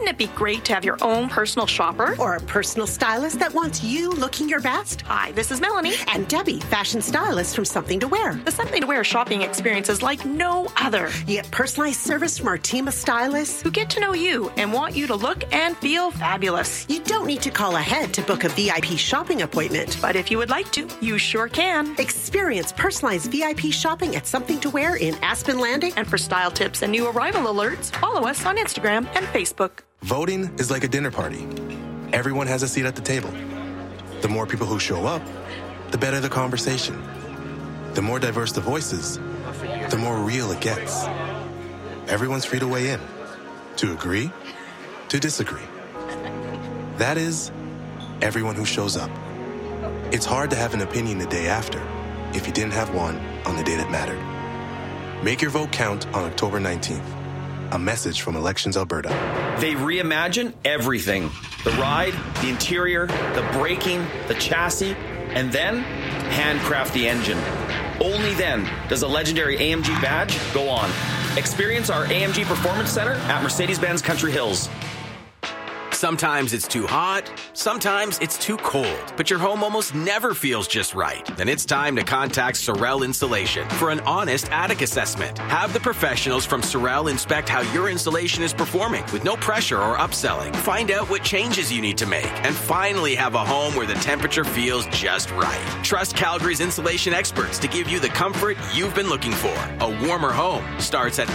it be great to have your own personal shopper? Or a personal stylist that wants you looking your best? Hi, this is Melanie. And Debbie, fashion stylist from Something to Wear. The Something to Wear shopping experience is like no other. You get personalized service from our team of stylists who get to know you and want you to look and feel fabulous. You don't need to call ahead to book a VIP shopping appointment. But if you would like to, you sure can. Experience personalized VIP shopping at Something to Wear in Aspen Landing. And for style tips and new arrival alerts, follow us on Instagram and Facebook. Voting is like a dinner party. Everyone has a seat at the table. The more people who show up, the better the conversation. The more diverse the voices, the more real it gets. Everyone's free to weigh in, to agree, to disagree. That is, everyone who shows up. It's hard to have an opinion the day after if you didn't have one on the day that mattered. Make your vote count on October 19th. A message from Elections Alberta. They reimagine everything. The ride, the interior, the braking, the chassis, and then handcraft the engine. Only then does a legendary AMG badge go on. Experience our AMG Performance Center at Mercedes-Benz Country Hills. Sometimes it's too hot, sometimes it's too cold, but your home almost never feels just right. Then it's time to contact Sorel Insulation for an honest attic assessment. Have the professionals from Sorel inspect how your installation is performing with no pressure or upselling. Find out what changes you need to make and finally have a home where the temperature feels just right. Trust Calgary's insulation experts to give you the comfort you've been looking for. A warmer home starts at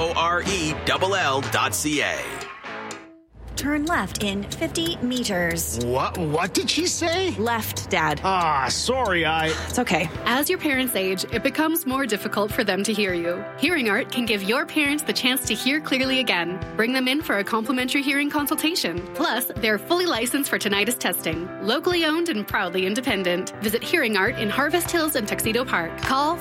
sorell.ca. Turn left in 50 meters. What did she say? Left, Dad. Sorry, It's okay. As your parents age, it becomes more difficult for them to hear you. Hearing Art can give your parents the chance to hear clearly again. Bring them in for a complimentary hearing consultation. Plus, they're fully licensed for tinnitus testing. Locally owned and proudly independent. Visit Hearing Art in Harvest Hills and Tuxedo Park. Call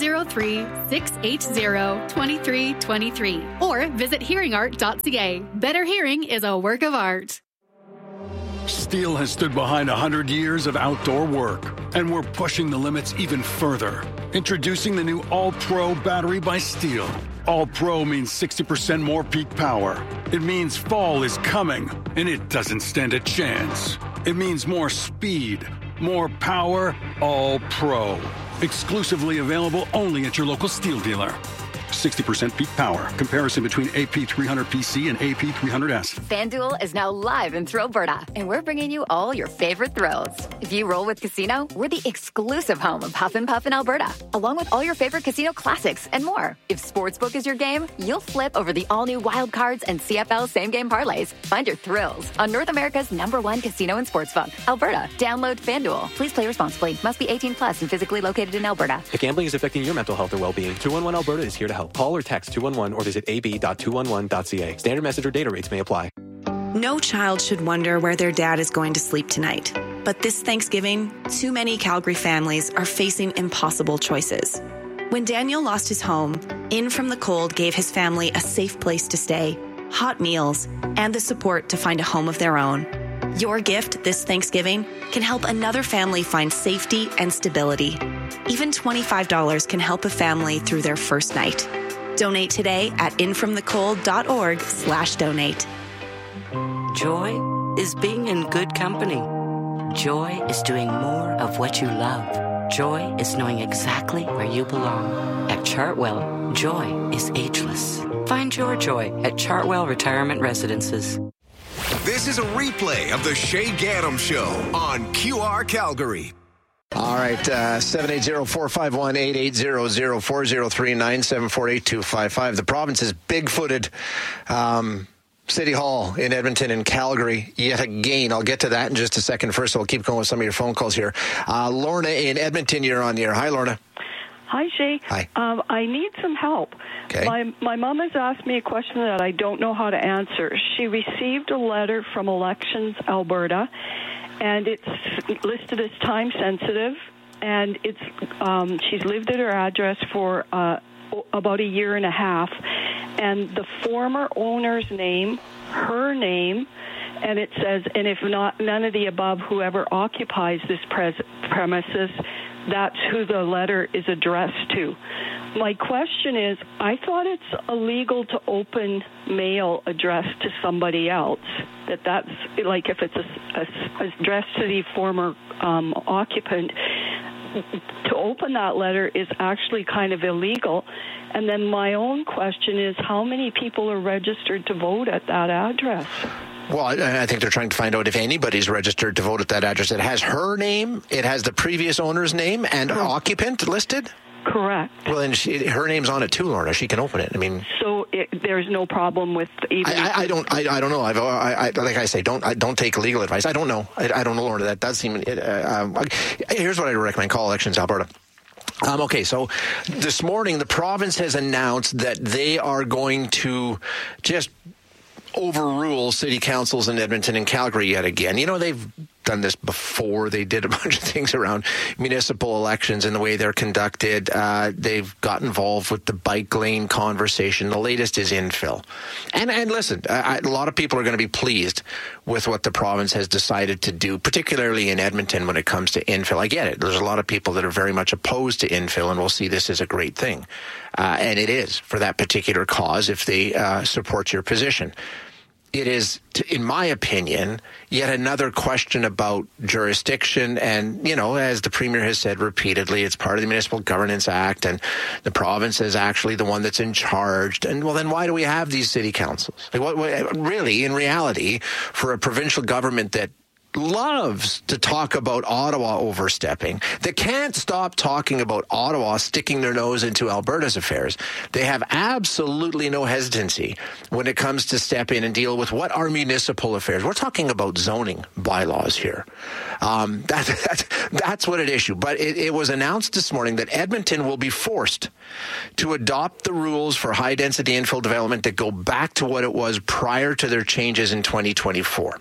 403-680-2323 or visit hearingart.ca. Better hearing is a work of art. Steel has stood behind 100 years of outdoor work, and we're pushing the limits even further. Introducing the new All-Pro battery by Steel. All-Pro means 60% more peak power. It means fall is coming, and it doesn't stand a chance. It means more speed, more power, All-Pro. Exclusively available only at your local Steel dealer. 60% peak power. Comparison between AP300PC and AP300S. FanDuel is now live in Thrillberta, and we're bringing you all your favorite thrills. If you roll with Casino, we're the exclusive home of Huff and Puff in Alberta, along with all your favorite casino classics and more. If Sportsbook is your game, you'll flip over the all-new Wild Cards and CFL same-game parlays. Find your thrills on North America's #1 casino and sportsbook, Alberta. Download FanDuel. Please play responsibly. Must be 18 plus and physically located in Alberta. If gambling is affecting your mental health or well-being, 211 Alberta is here to help. Call or text 211 or visit ab.211.ca. Standard message or data rates may apply. No child should wonder where their dad is going to sleep tonight. But this Thanksgiving, too many Calgary families are facing impossible choices. When Daniel lost his home, In From the Cold gave his family a safe place to stay, hot meals, and the support to find a home of their own. Your gift this Thanksgiving can help another family find safety and stability. Even $25 can help a family through their first night. Donate today at infromthecold.org/donate. Joy is being in good company. Joy is doing more of what you love. Joy is knowing exactly where you belong. At Chartwell, joy is ageless. Find your joy at Chartwell Retirement Residences. This is a replay of the Shay Gaddam Show on QR Calgary. All right, 780-451-8800, 403-974-8255. The province's big-footed City Hall in Edmonton and Calgary yet again. I'll get to that in just a second. First, I'll keep going with some of your phone calls here. Lorna in Edmonton, you're on the air. Hi, Lorna. Hi, Shay. Hi. I need some help. Okay. My mom has asked me a question that I don't know how to answer. She received a letter from Elections Alberta, and it's listed as time sensitive, and it's she's lived at her address for about a year and a half, and the former owner's name, her name, and it says, and if not none of the above, whoever occupies this premises that's who the letter is addressed to. My question is, I thought it's illegal to open mail addressed to somebody else. That's like if it's addressed to the former occupant, to open that letter is actually kind of illegal. And then my own question is, how many people are registered to vote at that address? Well, I think they're trying to find out if anybody's registered to vote at that address. It has her name, it has the previous owner's name, and occupant listed? Correct. Well, and her name's on it too, Lorna. She can open it. I mean, so there's no problem with even. I don't know. Like I say, don't take legal advice. I don't know. I don't know, Lorna. That does seem. Here's what I recommend: call Elections Alberta. Okay, so this morning the province has announced that they are going to just overrule city councils in Edmonton and Calgary yet again. You know, they've done this before. They did a bunch of things around municipal elections and the way they're conducted. They've got involved with the bike lane conversation. The latest is infill. And listen, a lot of people are going to be pleased with what the province has decided to do, particularly in Edmonton when it comes to infill. I get it. There's a lot of people that are very much opposed to infill and will see this as a great thing. And it is for that particular cause if they support your position. It is, in my opinion, yet another question about jurisdiction. And, you know, as the Premier has said repeatedly, it's part of the Municipal Governance Act, and the province is actually the one that's in charge. And, well, then why do we have these city councils? Like, what really, in reality, for a provincial government that loves to talk about Ottawa overstepping, that can't stop talking about Ottawa sticking their nose into Alberta's affairs, they have absolutely no hesitancy when it comes to step in and deal with what are municipal affairs. We're talking about zoning bylaws here. That's what it is. But it was announced this morning that Edmonton will be forced to adopt the rules for high-density infill development that go back to what it was prior to their changes in 2024.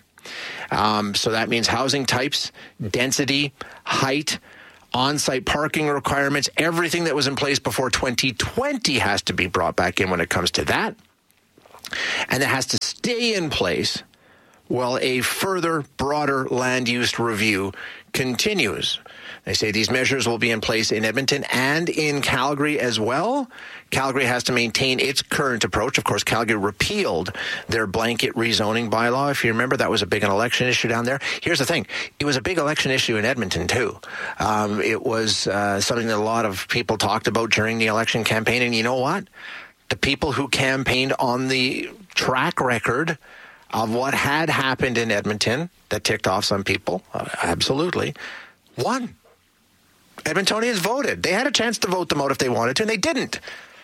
So that means housing types, density, height, on-site parking requirements, everything that was in place before 2020 has to be brought back in when it comes to that. And it has to stay in place while a further broader land use review continues. They say these measures will be in place in Edmonton and in Calgary as well. Calgary has to maintain its current approach. Of course, Calgary repealed their blanket rezoning bylaw. If you remember, that was a big election issue down there. Here's the thing. It was a big election issue in Edmonton, too. It was something that a lot of people talked about during the election campaign. And you know what? The people who campaigned on the track record of what had happened in Edmonton that ticked off some people, absolutely, won. Edmontonians voted. They had a chance to vote them out if they wanted to, and they didn't.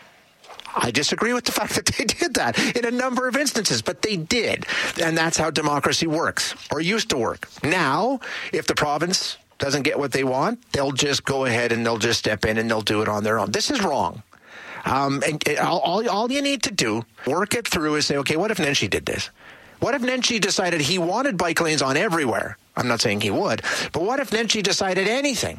I disagree with the fact that they did that in a number of instances, but they did. And that's how democracy works, or used to work. Now, if the province doesn't get what they want, they'll just go ahead and they'll just step in and they'll do it on their own. This is wrong. And all you need to do, work it through, is say, okay, what if Nenshi did this? What if Nenshi decided he wanted bike lanes on everywhere? I'm not saying he would, but what if Nenshi decided anything?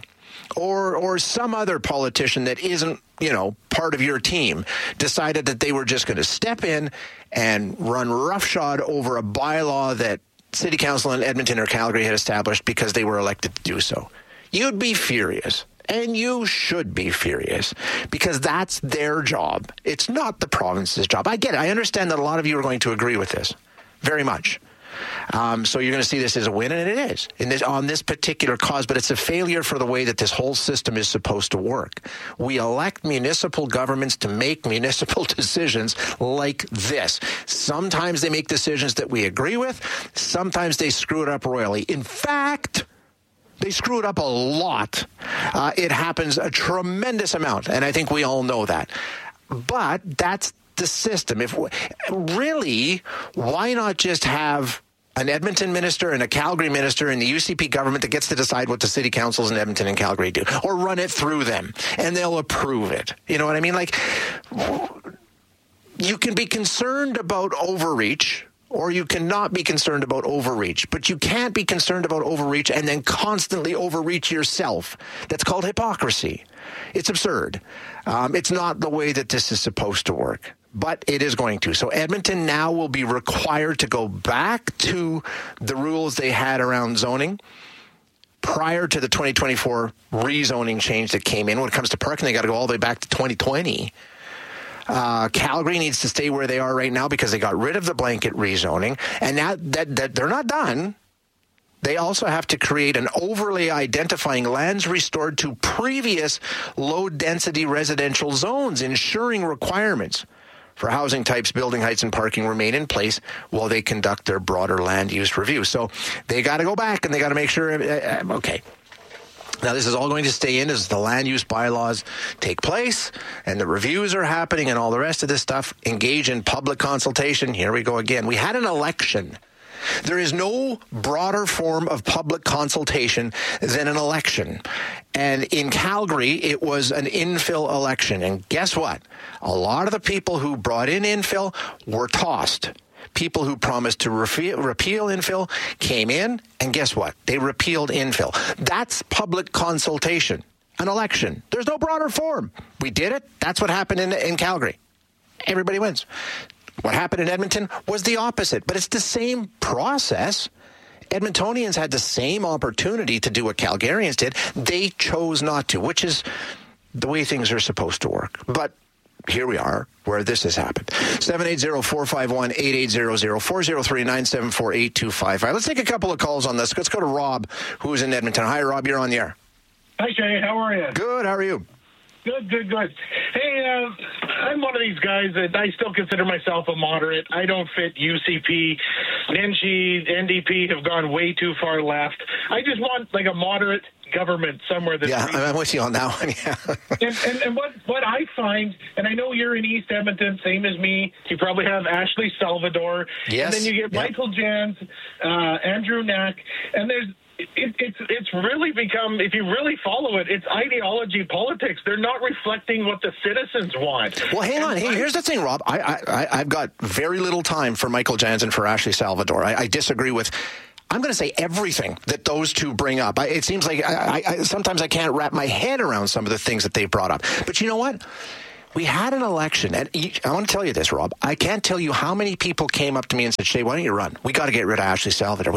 Or some other politician that isn't, part of your team decided that they were just going to step in and run roughshod over a bylaw that City Council in Edmonton or Calgary had established because they were elected to do so. You'd be furious. And you should be furious because that's their job. It's not the province's job. I get it. I understand that a lot of you are going to agree with this very much. So you're going to see this as a win, and it is on this particular cause, but it's a failure for the way that this whole system is supposed to work. We elect municipal governments to make municipal decisions like this. Sometimes they make decisions that we agree with. Sometimes they screw it up royally. In fact, they screw it up a lot. It happens a tremendous amount, and I think we all know that. But that's the system. Really, why not just have an Edmonton minister and a Calgary minister in the UCP government that gets to decide what the city councils in Edmonton and Calgary do, or run it through them, and they'll approve it. You know what I mean? Like, you can be concerned about overreach, or you cannot be concerned about overreach, but you can't be concerned about overreach and then constantly overreach yourself. That's called hypocrisy. It's absurd. It's not the way that this is supposed to work, but it is going to. So Edmonton now will be required to go back to the rules they had around zoning prior to the 2024 rezoning change that came in. When it comes to parking, they got to go all the way back to 2020. Calgary needs to stay where they are right now because they got rid of the blanket rezoning. And now that they're not done, they also have to create an overlay identifying lands restored to previous low-density residential zones, ensuring requirements for housing types, building heights, and parking remain in place while they conduct their broader land use review. So they got to go back and they got to make sure, okay. Now, this is all going to stay in as the land use bylaws take place and the reviews are happening and all the rest of this stuff. Engage in public consultation. Here we go again. We had an election. There is no broader form of public consultation than an election. And in Calgary, it was an infill election. And guess what? A lot of the people who brought in infill were tossed. People who promised to repeal infill came in, and guess what? They repealed infill. That's public consultation, an election. There's no broader form. We did it. That's what happened in Calgary. Everybody wins. What happened in Edmonton was the opposite, but it's the same process. Edmontonians had the same opportunity to do what Calgarians did. They chose not to, which is the way things are supposed to work. But here we are, where this has happened. 780-451-8800, 403-974-8255. Let's take a couple of calls on this. Let's go to Rob, who's in Edmonton. Hi, Rob, you're on the air. Hi, Shay. How are you? Good. How are you? Good. Hey, I'm one of these guys that I still consider myself a moderate. I don't fit UCP. NG, NDP have gone way too far left. I just want like a moderate government somewhere that's... Yeah, I'm with you on that one, yeah. and what I find, and I know you're in East Edmonton, same as me, you probably have Ashley Salvador, yes. And then you get Michael Jans, Andrew Knack, and there's... It's really become, if you really follow it, it's ideology politics. They're not reflecting what the citizens want. Well, hang on. Hey, here's the thing, Rob. I've got very little time for Michael Jans and for Ashley Salvador. I disagree with... I'm going to say everything that those two bring up. It seems like sometimes I can't wrap my head around some of the things that they brought up. But you know what? We had an election, and I want to tell you this, Rob. I can't tell you how many people came up to me and said, Shay, why don't you run? We got to get rid of Ashley Salvador.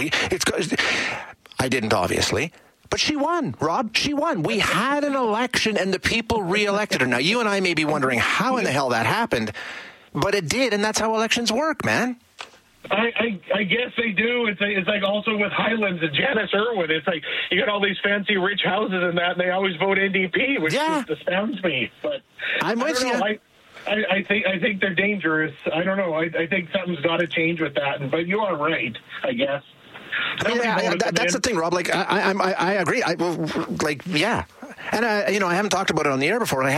I didn't, obviously. But she won, Rob. She won. We had an election, and the people re-elected her. Now, you and I may be wondering how in the hell that happened, but it did, and that's how elections work, man. I guess they do. It's like also with Highlands and Janice Irwin. It's like you got all these fancy rich houses and that, and they always vote NDP, which just astounds me. But I'm with you. I think they're dangerous. I don't know. I think something's got to change with that. But you are right, I guess. That's the thing, Rob. Like I agree. Yeah. And I haven't talked about it on the air before.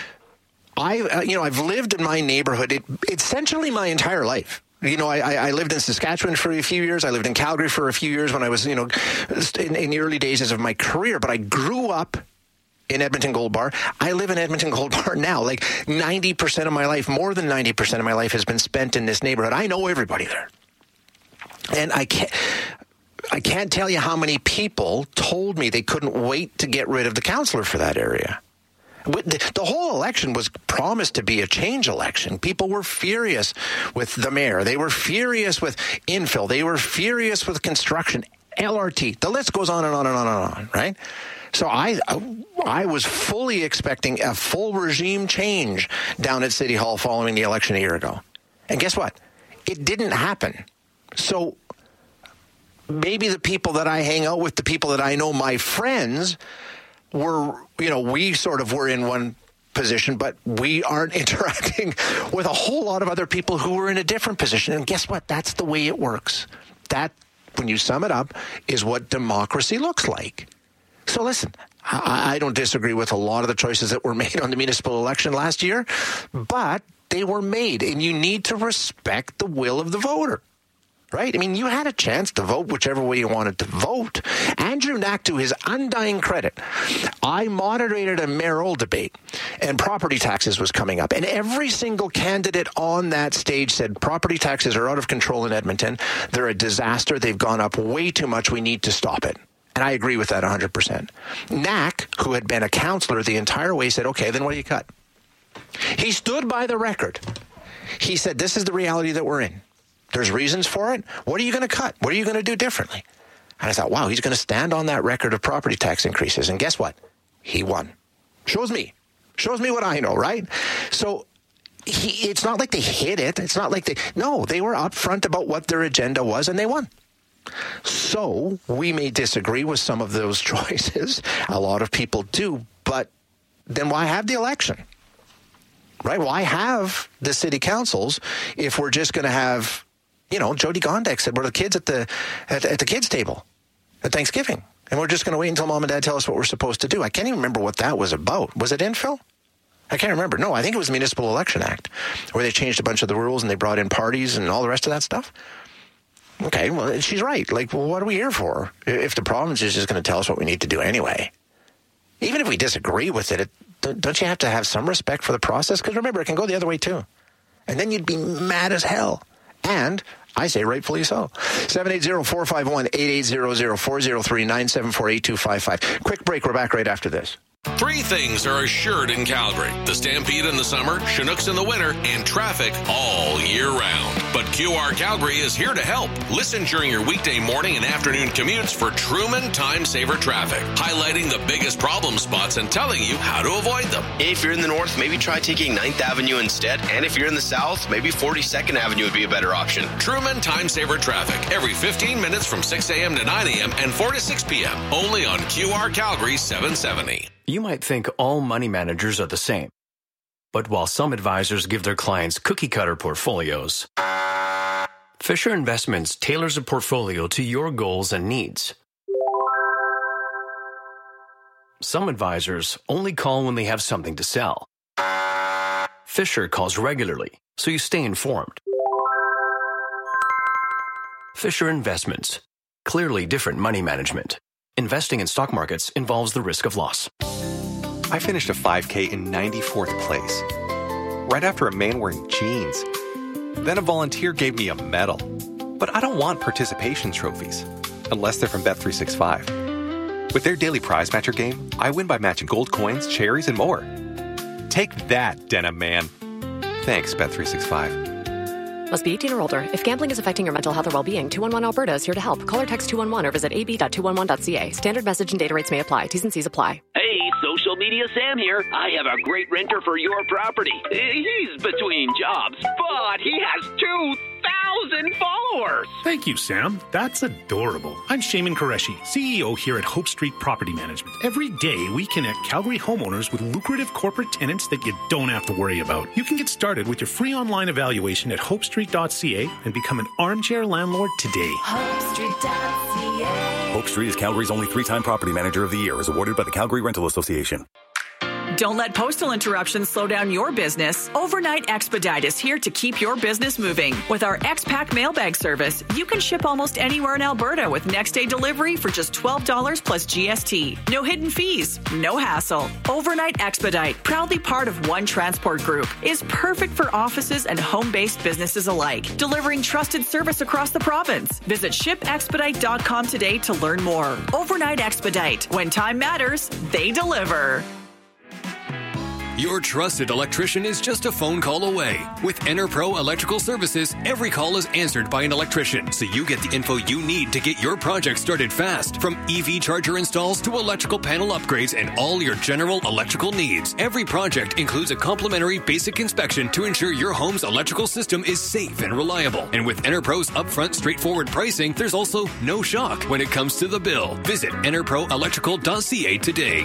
I've lived in my neighborhood essentially my entire life. I lived in Saskatchewan for a few years. I lived in Calgary for a few years when I was, in the early days of my career. But I grew up in Edmonton Gold Bar. I live in Edmonton Gold Bar now. Like 90% of my life, more than 90% of my life has been spent in this neighborhood. I know everybody there. And I can't tell you how many people told me they couldn't wait to get rid of the councillor for that area. The whole election was promised to be a change election. People were furious with the mayor. They were furious with infill. They were furious with construction, LRT. The list goes on and on and on and on, right? So I was fully expecting a full regime change down at City Hall following the election a year ago. And guess what? It didn't happen. So maybe the people that I hang out with, the people that I know, my friends, we sort of were in one position, but we aren't interacting with a whole lot of other people who were in a different position. And guess what? That's the way it works. That, when you sum it up, is what democracy looks like. So listen, I don't disagree with a lot of the choices that were made on the municipal election last year, but they were made, and you need to respect the will of the voter. Right? I mean, you had a chance to vote whichever way you wanted to vote. Andrew Knack, to his undying credit, I moderated a mayoral debate, and property taxes was coming up. And every single candidate on that stage said property taxes are out of control in Edmonton. They're a disaster. They've gone up way too much. We need to stop it. And I agree with that 100%. Knack, who had been a councillor the entire way, said, okay, then what do you cut? He stood by the record. He said, this is the reality that we're in. There's reasons for it. What are you going to cut? What are you going to do differently? And I thought, wow, he's going to stand on that record of property tax increases. And guess what? He won. Shows me what I know, right? So it's not like they hid it. It's not like they were upfront about what their agenda was, and they won. So we may disagree with some of those choices. A lot of people do, but then why have the election? Right? Why have the city councils if we're just going to have, Jody Gondek said we're the kids at the kids' table at Thanksgiving, and we're just going to wait until mom and dad tell us what we're supposed to do. I can't even remember what that was about. Was it infill? I can't remember. No, I think it was the Municipal Election Act, where they changed a bunch of the rules and they brought in parties and all the rest of that stuff. Okay, well, she's right. What are we here for? If the province is just going to tell us what we need to do anyway, even if we disagree with it, don't you have to have some respect for the process? Because remember, it can go the other way too. And then you'd be mad as hell. And I say rightfully so. 780-451-8800-403-974-8255. Quick break. We're back right after this. 3 things are assured in Calgary: the Stampede in the summer, Chinooks in the winter, and traffic all year round. But QR Calgary is here to help. Listen during your weekday morning and afternoon commutes for Truman Time Saver Traffic, highlighting the biggest problem spots and telling you how to avoid them. If you're in the north, maybe try taking 9th Avenue instead. And if you're in the south, maybe 42nd Avenue would be a better option. Truman Time Saver Traffic, every 15 minutes from 6 a.m. to 9 a.m. and 4 to 6 p.m. Only on QR Calgary 770. You might think all money managers are the same. But while some advisors give their clients cookie-cutter portfolios, Fisher Investments tailors a portfolio to your goals and needs. Some advisors only call when they have something to sell. Fisher calls regularly, so you stay informed. Fisher Investments. Clearly different money management. Investing in stock markets involves the risk of loss. I finished a 5K in 94th place, right after a man wearing jeans. Then a volunteer gave me a medal. But I don't want participation trophies, unless they're from Bet365. With their daily prize matcher game, I win by matching gold coins, cherries, and more. Take that, Denim Man. Thanks, Bet365. Must be 18 or older. If gambling is affecting your mental health or well-being, 211 Alberta is here to help. Call or text 211 or visit ab.211.ca. Standard message and data rates may apply. T's and C's apply. Hey, Social Media Sam here. I have a great renter for your property. He's between jobs, but he has 2,000 followers. Thank you, Sam. That's adorable. I'm Shaman Qureshi, CEO here at Hope Street Property Management. Every day, we connect Calgary homeowners with lucrative corporate tenants that you don't have to worry about. You can get started with your free online evaluation at hopestreet.ca and become an armchair landlord today. HopeStreet.ca. Hope Street is Calgary's only 3-time property manager of the year, as awarded by the Calgary Rental Association. Don't let postal interruptions slow down your business. Overnight Expedite is here to keep your business moving. With our X-Pack mailbag service, you can ship almost anywhere in Alberta with next-day delivery for just $12 plus GST. No hidden fees, no hassle. Overnight Expedite, proudly part of One Transport Group, is perfect for offices and home-based businesses alike, delivering trusted service across the province. Visit shipexpedite.com today to learn more. Overnight Expedite. When time matters, they deliver. Your trusted electrician is just a phone call away. With EnerPro Electrical Services, every call is answered by an electrician, so you get the info you need to get your project started fast. From EV charger installs to electrical panel upgrades and all your general electrical needs. Every project includes a complimentary basic inspection to ensure your home's electrical system is safe and reliable. And with EnerPro's upfront straightforward pricing, there's also no shock when it comes to the bill. Visit enerproelectrical.ca today.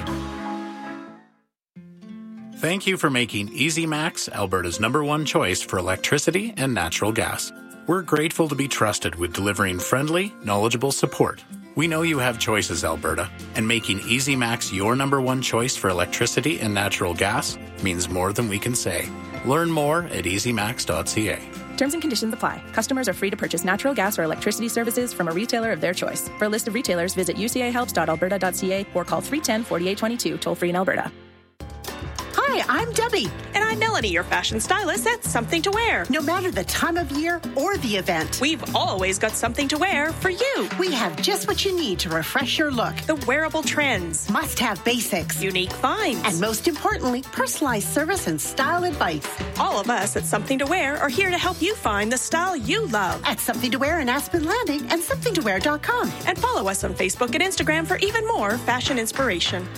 Thank you for making EasyMax Alberta's #1 choice for electricity and natural gas. We're grateful to be trusted with delivering friendly, knowledgeable support. We know you have choices, Alberta, and making EasyMax your #1 choice for electricity and natural gas means more than we can say. Learn more at easymax.ca. Terms and conditions apply. Customers are free to purchase natural gas or electricity services from a retailer of their choice. For a list of retailers, visit ucahelps.alberta.ca or call 310-4822 toll-free in Alberta. Hi, Hi, I'm Debbie. And I'm Melanie, your fashion stylist at Something to Wear. No matter the time of year or the event, we've always got something to wear for you. We have just what you need to refresh your look. The wearable trends. Must-have basics. Unique finds. And most importantly, personalized service and style advice. All of us at Something to Wear are here to help you find the style you love. At Something to Wear in Aspen Landing and somethingtowear.com. And follow us on Facebook and Instagram for even more fashion inspiration.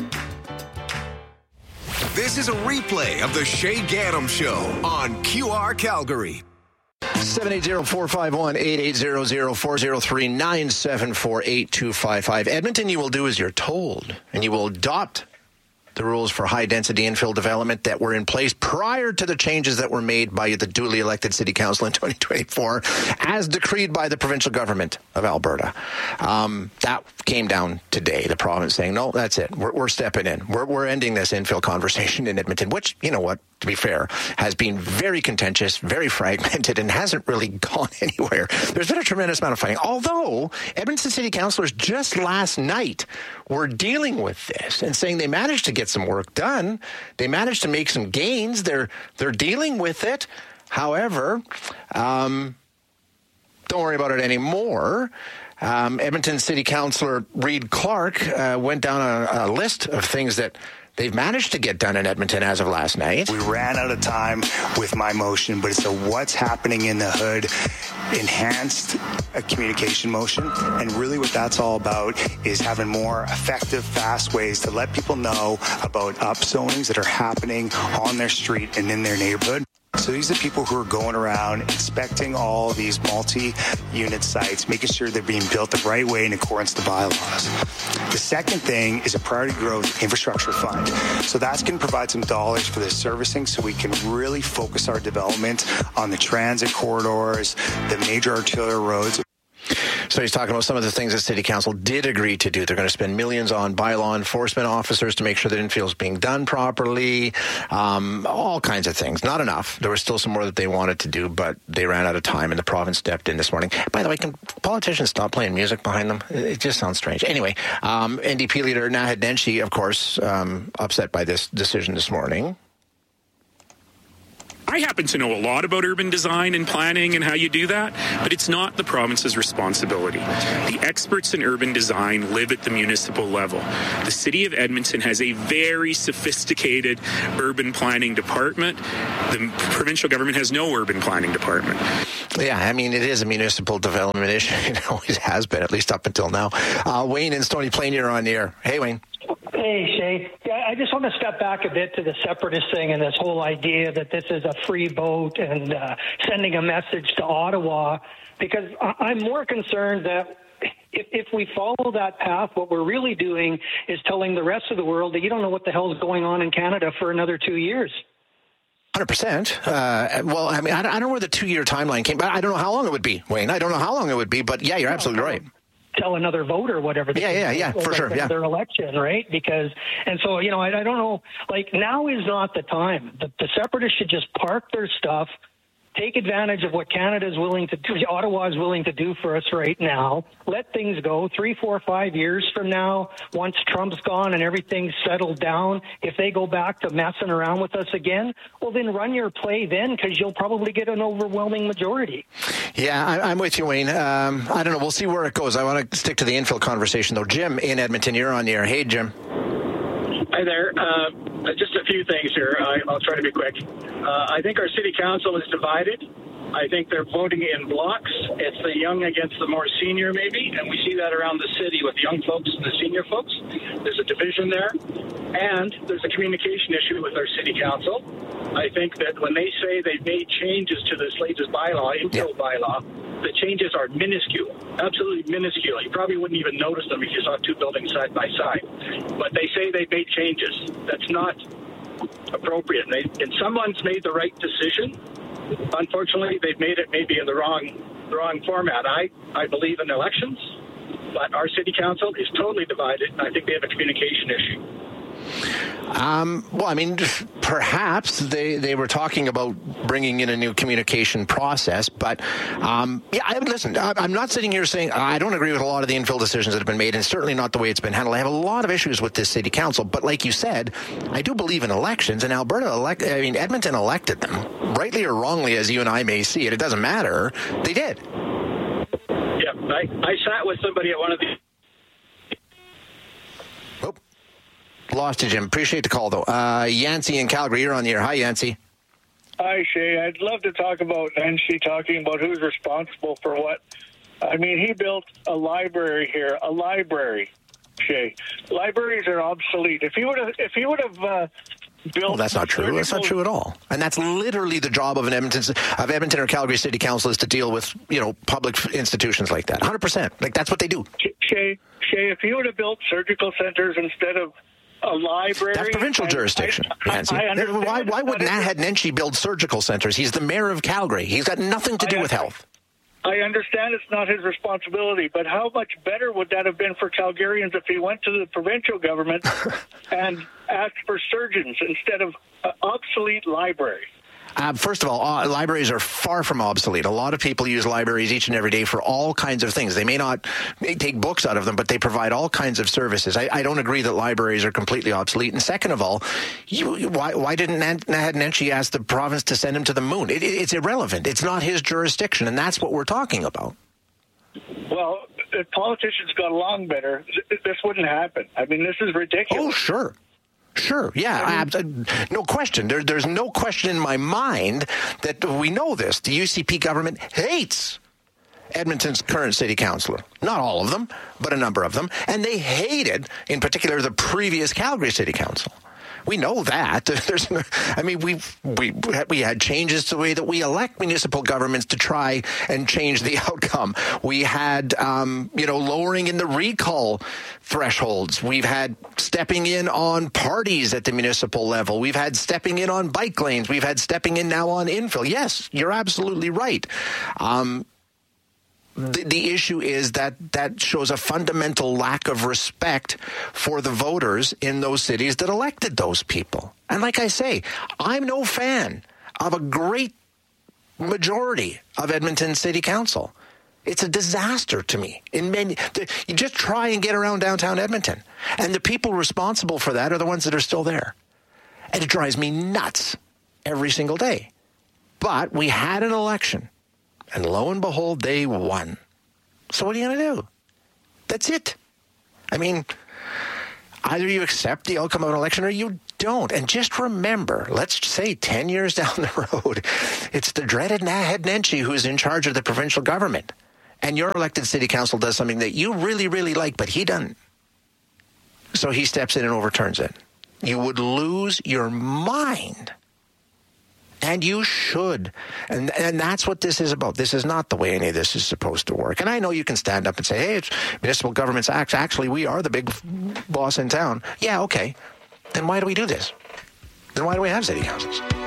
This is a replay of the Shay Gaddam Show on QR Calgary. 780-451-8800-403-974-8255. Edmonton, you will do as you're told, and you will adopt the rules for high-density infill development that were in place prior to the changes that were made by the duly elected City Council in 2024, as decreed by the provincial government of Alberta. That came down today, the province saying, no, that's it. We're stepping in. We're ending this infill conversation in Edmonton, which, you know what, to be fair, has been very contentious, very fragmented, and hasn't really gone anywhere. There's been a tremendous amount of fighting. Although Edmonton City Councillors just last night were dealing with this and saying they managed to get some work done. They managed to make some gains. They're dealing with it. However, don't worry about it anymore. Edmonton City Councillor Reid Clark went down a list of things that they've managed to get done in Edmonton as of last night. We ran out of time with my motion, but it's a what's happening in the hood enhanced communication motion. And really what that's all about is having more effective, fast ways to let people know about upzonings that are happening on their street and in their neighborhood. So these are people who are going around inspecting all these multi-unit sites, making sure they're being built the right way in accordance to bylaws. The second thing is a priority growth infrastructure fund. So that's going to provide some dollars for the servicing so we can really focus our development on the transit corridors, the major arterial roads. So he's talking about some of the things that City Council did agree to do. They're going to spend millions on bylaw enforcement officers to make sure that infill is being done properly, all kinds of things. Not enough. There was still some more that they wanted to do, but they ran out of time, and the province stepped in this morning. By the way, can politicians stop playing music behind them? It just sounds strange. Anyway, NDP leader Naheed Nenshi, of course, upset by this decision this morning. I happen to know a lot about urban design and planning and how you do that, but it's not the province's responsibility. The experts in urban design live at the municipal level. The City of Edmonton has a very sophisticated urban planning department. The provincial government has no urban planning department. Yeah, I mean, it is a municipal development issue. It always has been, at least up until now. Wayne in Stony Plain, you're on the air. Hey, Wayne. Hey, Shay. Yeah, I just want to step back a bit to the separatist thing and this whole idea that this is a free vote and sending a message to Ottawa, because I'm more concerned that if we follow that path, what we're really doing is telling the rest of the world that you don't know what the hell is going on in Canada for another 2 years. 100%. Well, I mean, I don't know where the 2-year timeline came, but I don't know how long it would be, Wayne. I don't know how long it would be, but yeah, you're absolutely right. Tell another vote or whatever. Yeah, for sure. Yeah. Their election, right? Because, and so, you know, I don't know, like, now is not the time. The separatists should just park their stuff, take advantage of what Canada is willing to do, Ottawa is willing to do for us right now. Let things go 3, 4, 5 years from now, once Trump's gone and everything's settled down. If they go back to messing around with us again, well, then run your play then, because you'll probably get an overwhelming majority. Yeah, I'm with you, Wayne. I don't know. We'll see where it goes. I want to stick to the infill conversation, though. Jim in Edmonton, you're on the air. Hey, Jim. Hi there. Just a few things here. I'll try to be quick. I think our city council is divided. I think they're voting in blocks. It's the young against the more senior, maybe, and we see that around the city with young folks and the senior folks. There's a division there, and there's a communication issue with our city council. I think that when they say they've made changes to this latest bylaw, infill bylaw, the changes are minuscule, absolutely minuscule. You probably wouldn't even notice them if you saw two buildings side by side. But they say they've made changes. That's not appropriate. And someone's made the right decision. Unfortunately, they've made it maybe in the wrong format. I believe in elections, but our city council is totally divided, and I think they have a communication issue. Well, I mean, perhaps they were talking about bringing in a new communication process, but listen, I'm not sitting here saying I don't agree with a lot of the infill decisions that have been made, and certainly not the way it's been handled. I have a lot of issues with this city council, but like you said, I do believe in elections, and Edmonton elected them, rightly or wrongly, as you and I may see it. It doesn't matter. They did. Yeah, I sat with somebody at one of the. Lost you, Jim. Appreciate the call, though. Yancey in Calgary, you're on the air. Hi, Yancey. Hi, Shay. I'd love to talk about Nenshi talking about who's responsible for what. I mean, he built a library here, Shay. Libraries are obsolete. If he would have built... Well, that's not true. That's not true at all. And that's literally the job of Edmonton or Calgary City Council, is to deal with, public institutions like that. 100%. Like, that's what they do. Shay, if he would have built surgical centers instead of a library... That's provincial jurisdiction, Nancy. Why would Naheed Nenshi build surgical centers? He's the mayor of Calgary. He's got nothing to do with health. I understand it's not his responsibility, but how much better would that have been for Calgarians if he went to the provincial government and asked for surgeons instead of an obsolete library? First of all, libraries are far from obsolete. A lot of people use libraries each and every day for all kinds of things. They may not take books out of them, but they provide all kinds of services. I don't agree that libraries are completely obsolete. And second of all, why didn't Naheed Nenshi ask the province to send him to the moon? It's irrelevant. It's not his jurisdiction, and that's what we're talking about. Well, if politicians got along better, this wouldn't happen. I mean, this is ridiculous. Oh, sure. Sure, yeah, no question. There's no question in my mind that we know this. The UCP government hates Edmonton's current city councillor. Not all of them, but a number of them. And they hated, in particular, the previous Calgary City Council. We know that. We had changes to the way that we elect municipal governments to try and change the outcome. We had, lowering in the recall thresholds. We've had stepping in on parties at the municipal level. We've had stepping in on bike lanes. We've had stepping in now on infill. Yes, you're absolutely right. The issue is that shows a fundamental lack of respect for the voters in those cities that elected those people. And like I say, I'm no fan of a great majority of Edmonton City Council. It's a disaster to me. You just try and get around downtown Edmonton, and the people responsible for that are the ones that are still there. And it drives me nuts every single day. But we had an election. And lo and behold, they won. So what are you going to do? That's it. I mean, either you accept the outcome of an election or you don't. And just remember, let's say 10 years down the road, it's the dreaded Naheed Nenshi who's in charge of the provincial government. And your elected city council does something that you really, really like, but he doesn't. So he steps in and overturns it. You would lose your mind. And you should. And that's what this is about. This is not the way any of this is supposed to work. And I know you can stand up and say, hey, it's Municipal Governments Act. Actually, we are the big boss in town. Yeah, okay. Then why do we do this? Then why do we have city councils?